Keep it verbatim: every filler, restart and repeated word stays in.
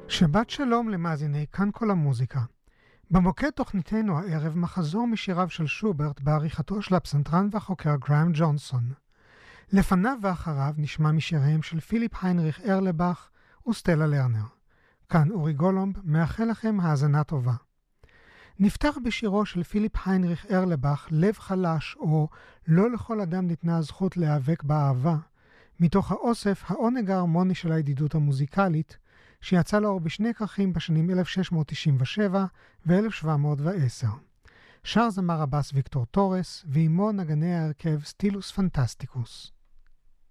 שבת שלום למאזיני כאן כל המוזיקה. במוקד תוכניתנו הערב מחזור משיריו של שוברט בעריכתו של הפסנתרן והחוקר גראם ג'ונסון. לפניו ואחריו נשמע משיריהם של פיליפ היינריך ארלבך וסטלה לרנר. כאן אורי גולומב מאחל לכם האזנה טובה. נפתח בשירו של פיליפ היינריך ארלבך לב חלש או לא לכל אדם ניתנה הזכות להיאבק באהבה, מתוך האוסף העונג ההרמוני של הידידות המוזיקלית, שיצא לאור בשני כרכים בשנים אלף שש מאות תשעים ושבע ו-אלף שבע מאות ועשר. שר זמר הבאס ויקטור טורס, ועימו נגני ההרכב סטילוס פנטסטיקוס.